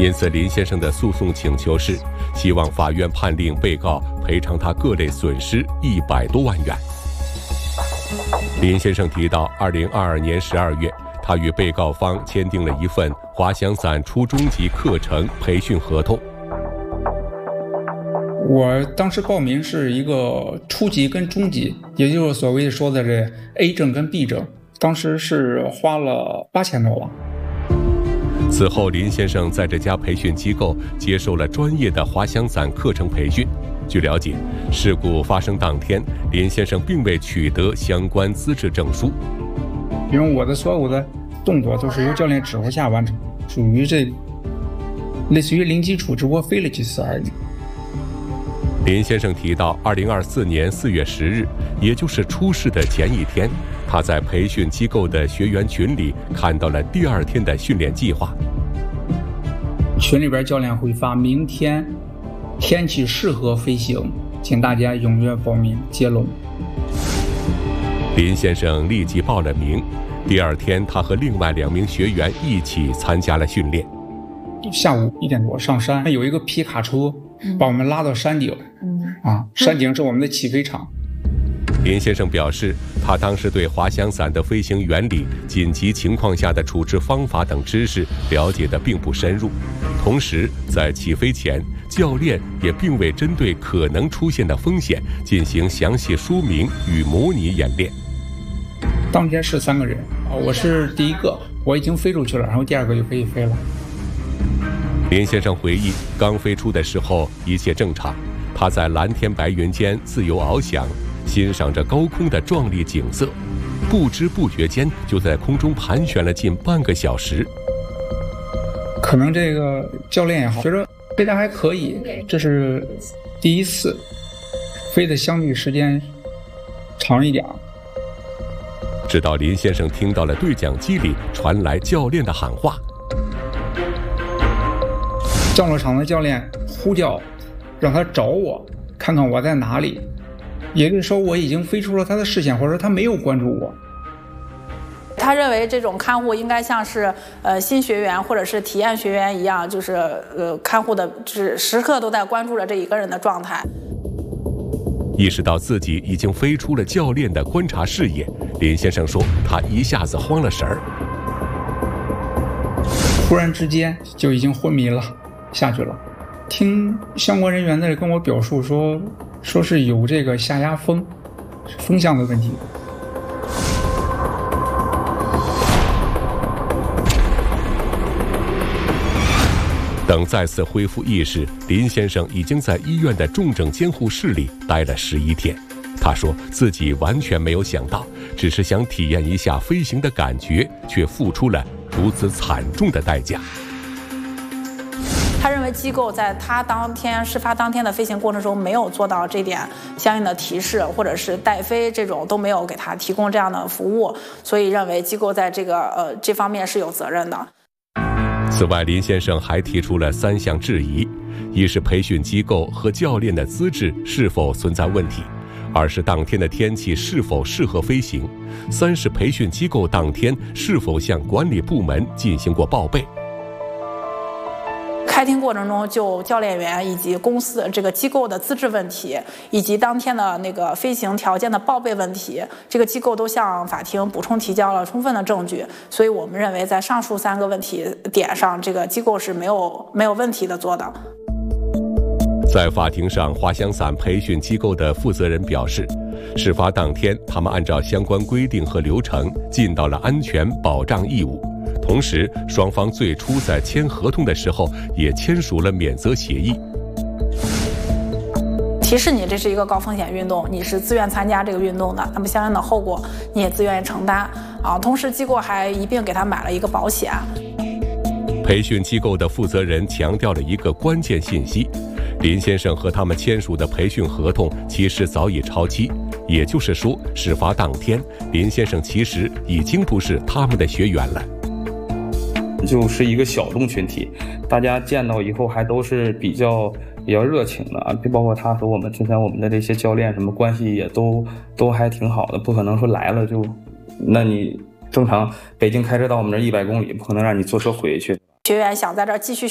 因此林先生的诉讼请求是希望法院判令被告赔偿他各类损失100多万元。林先生提到2022年12月，他与被告方签订了一份滑翔伞初中级课程培训合同。 我当时报名是一个初级跟中级，也就是所谓说的这 A 证跟 B 证，当时是花了8000多吧。 此后，林先生在这家培训机构接受了专业的滑翔伞课程培训。据了解，事故发生当天，林先生并未取得相关资质证书。 因为我的所有的动作都是由教练指挥下完成，属于这类似于零基础，只不过飞了几次而已。 林先生提到，2024年4月10日，也就是出事的前一天，他在培训机构的学员群里看到了第2天的训练计划。 群里边教练会发明天天气适合飞行，请大家踊跃报名接龙。 林先生立即报了名。第2天，他和另外2名学员一起参加了训练。 下午1点多上山，有一个皮卡车把我们拉到山顶。山顶是我们的起飞场。 林先生表示，他当时对滑翔伞的飞行原理、紧急情况下的处置方法等知识了解得并不深入。同时，在起飞前，教练也并未针对可能出现的风险进行详细说明与模拟演练。 当天是3个人，我是第一个，我已经飞出去了，然后第2个就可以飞了。 林先生回忆，刚飞出的时候一切正常，他在蓝天白云间自由翱翔，欣赏着高空的壮丽景色，不知不觉间就在空中盘旋了近半个小时。 可能这个教练也好，觉得飞得还可以，这是第一次飞的相对时间长一点。 直到林先生听到了对讲机里传来教练的喊话， 降落场的教练呼叫让他找我，看看我在哪里，也就是说我已经飞出了他的视线，或者说他没有关注我。 他认为这种看护应该像是新学员或者是体验学员一样，就是看护的就是时刻都在关注着这一个人的状态。 意识到自己已经飞出了教练的观察视野，林先生说他一下子慌了神儿， 突然之间就已经昏迷了下去了。听相关人员的跟我表述说是有这个下压风向的问题。 等再次恢复意识，林先生已经在医院的重症监护室里待了11天。他说自己完全没有想到，只是想体验一下飞行的感觉，却付出了如此惨重的代价。 他认为机构在他事发当天的飞行过程中没有做到这点相应的提示，或者是带飞这种都没有给他提供这样的服务，所以认为机构在这方面是有责任的。 此外，林先生还提出了3项质疑：一是培训机构和教练的资质是否存在问题；2是当天的天气是否适合飞行；3是培训机构当天是否向管理部门进行过报备。 开庭过程中，就教练员以及公司这个机构的资质问题，以及当天的那个飞行条件的报备问题，这个机构都向法庭补充提交了充分的证据，所以我们认为在上述3个问题点上，这个机构是没有问题的做的。 在法庭上，滑翔伞培训机构的负责人表示，事发当天他们按照相关规定和流程尽到了安全保障义务。同时，双方最初在签合同的时候也签署了免责协议。 提示你这是一个高风险运动，你是自愿参加这个运动的，那么相应的后果你也自愿承担啊。同时，机构还一并给他买了一个保险。 培训机构的负责人强调了一个关键信息：林先生和他们签署的培训合同其实早已超期，也就是说，事发当天，林先生其实已经不是他们的学员了。 就是一个小众群体，大家见到以后还都是比较热情的啊，包括他和我们之前我们的这些教练什么关系也都还挺好的，不可能说来了就，那你正常北京开车到我们这100公里，不可能让你坐车回去。 学员想在这儿继续